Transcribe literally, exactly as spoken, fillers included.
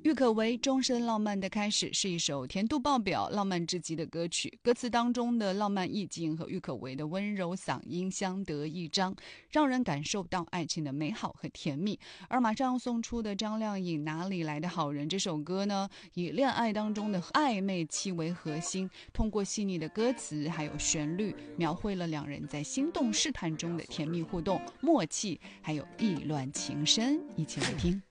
郁可唯终身浪漫的开始是一首甜度爆表、浪漫至极的歌曲，歌词当中的浪漫意境和郁可唯的温柔嗓音相得益彰，让人感受到爱情的美好和甜蜜。而马上送出的张靓颖哪里来的好人这首歌呢，以恋爱当中的暧昧期为核心，通过细腻的歌词还有旋律，描绘了两人在心动试探中的甜蜜互动、默契，还有意乱情深。一起来听。